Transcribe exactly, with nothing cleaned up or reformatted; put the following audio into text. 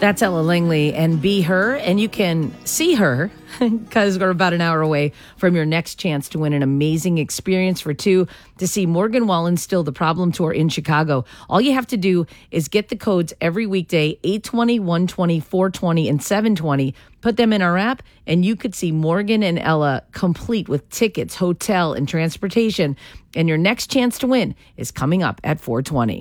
That's Ella Langley and Be Her. And you can see her because we're about an hour away from your next chance to win an amazing experience for two to see Morgan Wallen Still the Problem Tour in Chicago. All you have to do is get the codes every weekday, eight twenty, one twenty, four twenty, and seven twenty. Put them in our app, and you could see Morgan and Ella complete with tickets, hotel, and transportation. And your next chance to win is coming up at four twenty.